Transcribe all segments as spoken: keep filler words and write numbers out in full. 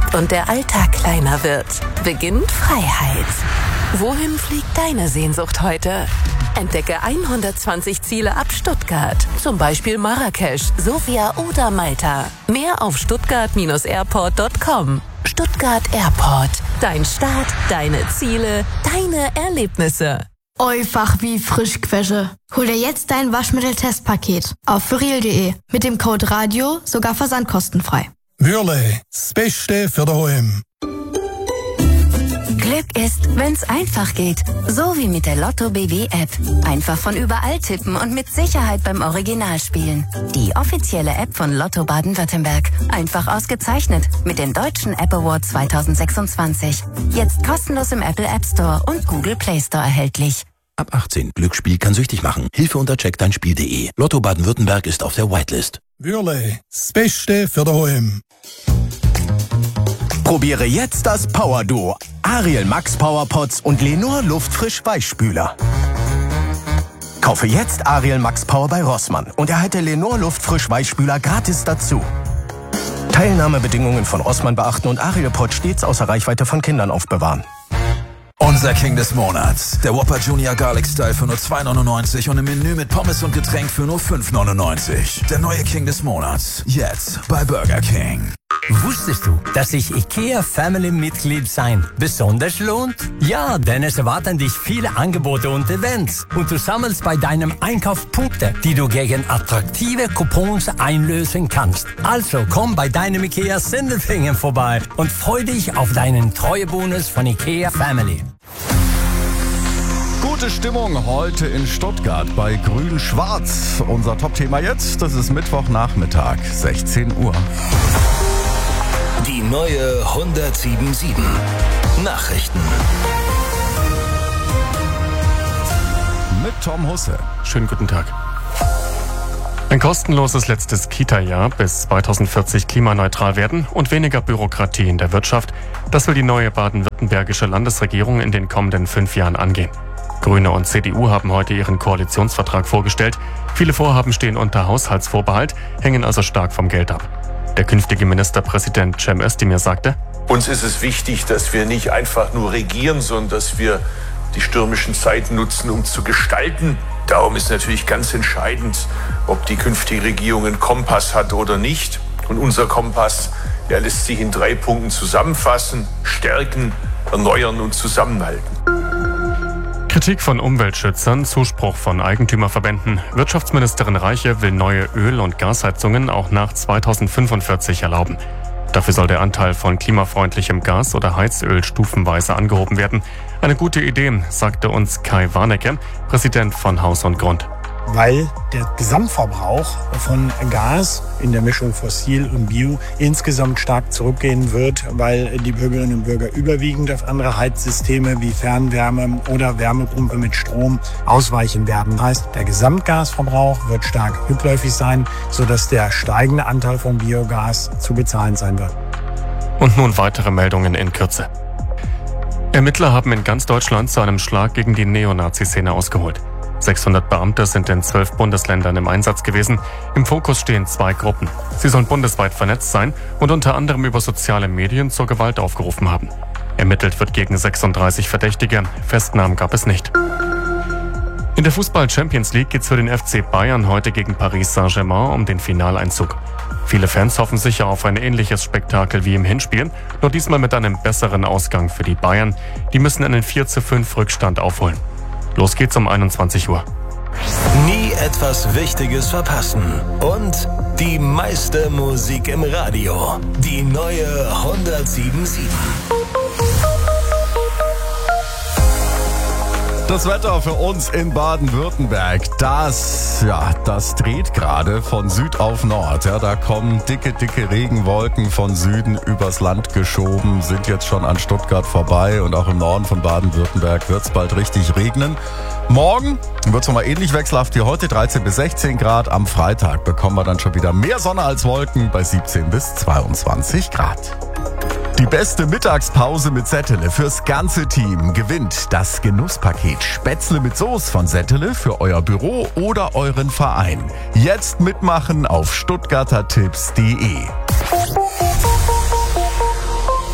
wächst und der Alltag kleiner wird, beginnt Freiheit. Wohin fliegt deine Sehnsucht heute? Entdecke hundertzwanzig Ziele ab Stuttgart, zum Beispiel Marrakesch, Sofia oder Malta. Mehr auf stuttgart airport punkt com. Stuttgart Airport. Dein Start, deine Ziele, deine Erlebnisse. Einfach wie Frischquäsche. Hol dir jetzt dein Waschmittel-Testpaket auf furiel punkt de. Mit dem Code RADIO sogar versandkostenfrei. Würle, das Beste für daheim. Glück ist, wenn's einfach geht. So wie mit der Lotto B W App. Einfach von überall tippen und mit Sicherheit beim Original spielen. Die offizielle App von Lotto Baden-Württemberg. Einfach ausgezeichnet mit dem Deutschen App Award zwanzig sechsundzwanzig. Jetzt kostenlos im Apple App Store und Google Play Store erhältlich. Ab achtzehn. Glücksspiel kann süchtig machen. Hilfe unter check dein spiel punkt de. Lotto Baden-Württemberg ist auf der Whitelist. Würle, das Beste für daheim. Probiere jetzt das Power Duo. Ariel Max Power Pots und Lenor Luftfrisch Weichspüler. Kaufe jetzt Ariel Max Power bei Rossmann und erhalte Lenor Luftfrisch Weichspüler gratis dazu. Teilnahmebedingungen von Rossmann beachten und Ariel Pot stets außer Reichweite von Kindern aufbewahren. Unser King des Monats. Der Whopper Junior Garlic Style für nur zwei neunundneunzig und im Menü mit Pommes und Getränk für nur fünf neunundneunzig. Der neue King des Monats. Jetzt bei Burger King. Wusstest du, dass sich IKEA Family Mitglied sein besonders lohnt? Ja, denn es erwarten dich viele Angebote und Events. Und du sammelst bei deinem Einkauf Punkte, die du gegen attraktive Coupons einlösen kannst. Also komm bei deinem IKEA Sindelfingen vorbei und freu dich auf deinen Treuebonus von IKEA Family. Gute Stimmung heute in Stuttgart bei Grün-Schwarz. Unser Top-Thema jetzt, das ist Mittwochnachmittag, sechzehn Uhr. Die neue hundertsieben Nachrichten. Mit Tom Husse. Schönen guten Tag. Ein kostenloses letztes Kita-Jahr bis zweitausendvierzig klimaneutral werden und weniger Bürokratie in der Wirtschaft. Das will die neue baden-württembergische Landesregierung in den kommenden fünf Jahren angehen. Grüne und C D U haben heute ihren Koalitionsvertrag vorgestellt. Viele Vorhaben stehen unter Haushaltsvorbehalt, hängen also stark vom Geld ab. Der künftige Ministerpräsident Cem Özdemir sagte: Uns ist es wichtig, dass wir nicht einfach nur regieren, sondern dass wir die stürmischen Zeiten nutzen, um zu gestalten. Darum ist natürlich ganz entscheidend, ob die künftige Regierung einen Kompass hat oder nicht. Und unser Kompass, der lässt sich in drei Punkten zusammenfassen: Stärken, erneuern und zusammenhalten. Kritik von Umweltschützern, Zuspruch von Eigentümerverbänden. Wirtschaftsministerin Reiche will neue Öl- und Gasheizungen auch nach zweitausendfünfundvierzig erlauben. Dafür soll der Anteil von klimafreundlichem Gas oder Heizöl stufenweise angehoben werden. Eine gute Idee, sagte uns Kai Warnecke, Präsident von Haus und Grund. Weil der Gesamtverbrauch von Gas in der Mischung Fossil und Bio insgesamt stark zurückgehen wird, weil die Bürgerinnen und Bürger überwiegend auf andere Heizsysteme wie Fernwärme oder Wärmepumpe mit Strom ausweichen werden. Das heißt, der Gesamtgasverbrauch wird stark rückläufig sein, sodass der steigende Anteil von Biogas zu bezahlen sein wird. Und nun weitere Meldungen in Kürze. Ermittler haben in ganz Deutschland zu einem Schlag gegen die Neonazi-Szene ausgeholt. sechshundert Beamte sind in zwölf Bundesländern im Einsatz gewesen. Im Fokus stehen zwei Gruppen. Sie sollen bundesweit vernetzt sein und unter anderem über soziale Medien zur Gewalt aufgerufen haben. Ermittelt wird gegen sechsunddreißig Verdächtige. Festnahmen gab es nicht. In der Fußball-Champions League geht's für den F C Bayern heute gegen Paris Saint-Germain um den Finaleinzug. Viele Fans hoffen sicher auf ein ähnliches Spektakel wie im Hinspiel, nur diesmal mit einem besseren Ausgang für die Bayern. Die müssen einen vier zu fünf Rückstand aufholen. Los geht's um einundzwanzig Uhr. Nie etwas Wichtiges verpassen. Und die meiste Musik im Radio. Die neue hundertsieben Komma sieben. Das Wetter für uns in Baden-Württemberg, das, ja, das dreht gerade von Süd auf Nord. Ja, da kommen dicke, dicke Regenwolken von Süden übers Land geschoben, sind jetzt schon an Stuttgart vorbei und auch im Norden von Baden-Württemberg wird es bald richtig regnen. Morgen wird es nochmal ähnlich wechselhaft wie heute, dreizehn bis sechzehn Grad. Am Freitag bekommen wir dann schon wieder mehr Sonne als Wolken bei siebzehn bis zweiundzwanzig Grad. Die beste Mittagspause mit Settele fürs ganze Team gewinnt das Genusspaket Spätzle mit Soße von Settele für euer Büro oder euren Verein. Jetzt mitmachen auf stuttgarter tipps punkt de.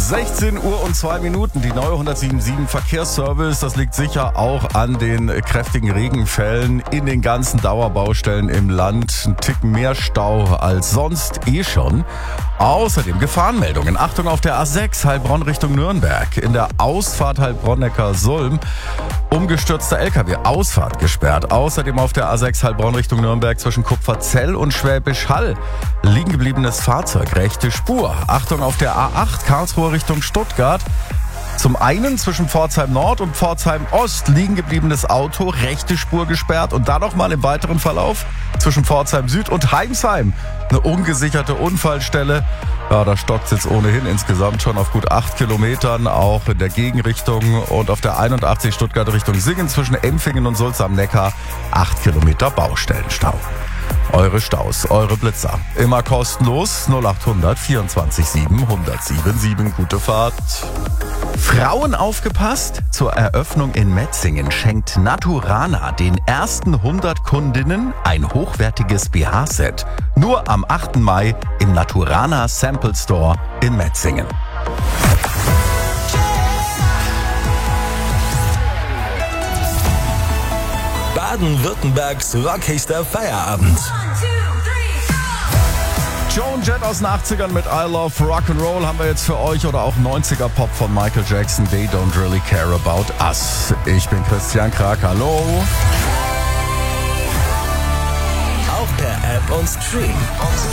sechzehn Uhr und zwei Minuten, die neue hundertsieben Verkehrsservice. Das liegt sicher auch an den kräftigen Regenfällen in den ganzen Dauerbaustellen im Land. Ein Tick mehr Stau als sonst eh schon. Außerdem Gefahrenmeldungen. Achtung auf der A sechs Heilbronn Richtung Nürnberg. In der Ausfahrt Heilbronn-Neckar-Sulm umgestürzter L K W. Ausfahrt gesperrt. Außerdem auf der A sechs Heilbronn Richtung Nürnberg zwischen Kupferzell und Schwäbisch Hall. Liegen gebliebenes Fahrzeug, rechte Spur. Achtung auf der A acht Karlsruhe Richtung Stuttgart. Zum einen zwischen Pforzheim Nord und Pforzheim Ost liegen gebliebenes Auto, rechte Spur gesperrt und dann nochmal im weiteren Verlauf zwischen Pforzheim Süd und Heimsheim eine ungesicherte Unfallstelle. Ja, da stockt es jetzt ohnehin insgesamt schon auf gut acht Kilometern, auch in der Gegenrichtung und auf der einundachtzig Stuttgart Richtung Singen zwischen Empfingen und Sulz am Neckar acht Kilometer Baustellenstau. Eure Staus, eure Blitzer. Immer kostenlos. null acht hundert vierundzwanzig sieben hundertsieben sieben. Gute Fahrt. Frauen aufgepasst? Zur Eröffnung in Metzingen schenkt Naturana den ersten hundert Kundinnen ein hochwertiges B H-Set. Nur am achten Mai im Naturana Sample Store in Metzingen. Baden-Württembergs rockigster Feierabend. Joan Jett aus den achtzigern mit I Love Rock'n'Roll haben wir jetzt für euch oder auch neunziger Pop von Michael Jackson. They don't really care about us. Ich bin Christian Krag. Hallo. Auch per App und Stream.